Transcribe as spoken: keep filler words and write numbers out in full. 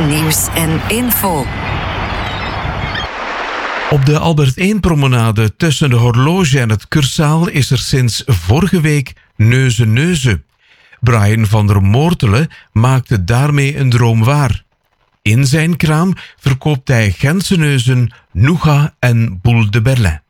nieuws en info. Op de Albert Één-promenade tussen de Horloge en het Cursaal is er sinds vorige week neuze-neuze. Brian van der Moortelen maakte daarmee een droom waar. In zijn kraam verkoopt hij Gentse neuzen, Nougat en Boule de Berlin.